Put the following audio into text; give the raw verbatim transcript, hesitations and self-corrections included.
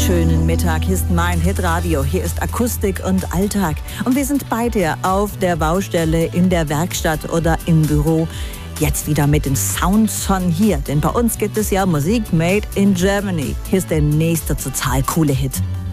Schönen Mittag, hier ist mein Hitradio. Hier ist Akustik und Alltag. Und wir sind bei dir auf der Baustelle, in der Werkstatt oder im Büro. Jetzt wieder mit den Sounds von hier, denn bei uns gibt es ja Musik made in Germany. Hier ist der nächste total coole Hit.